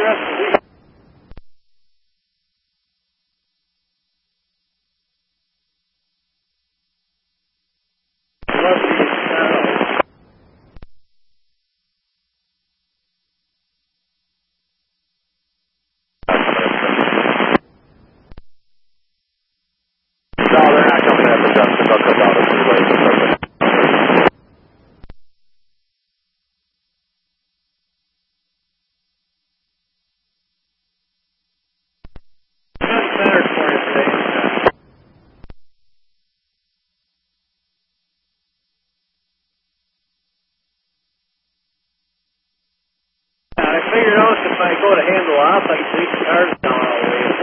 rest of the week. I figured out if I go to handle off, I can take the cars down all the way.